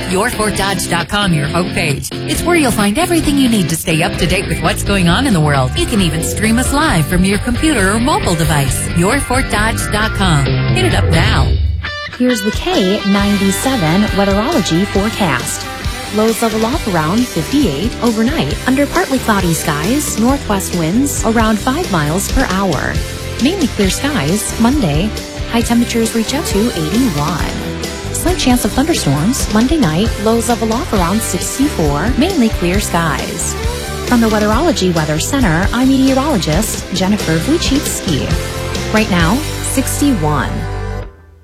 YourFortDodge.com, your homepage. It's where you'll find everything you need to stay up to date with what's going on in the world. You can even stream us live from your computer or mobile device. YourFortDodge.com. Hit it up now. Here's the K97 weatherology forecast. Lows level off around 58 overnight under partly cloudy skies, northwest winds around 5 miles per hour. Mainly clear skies Monday. High temperatures reach up to 81. Slight chance of thunderstorms Monday night. Lows level off around 64. Mainly clear skies. From the Weatherology Weather Center, I'm meteorologist Jennifer Wojcicki. Right now, 61.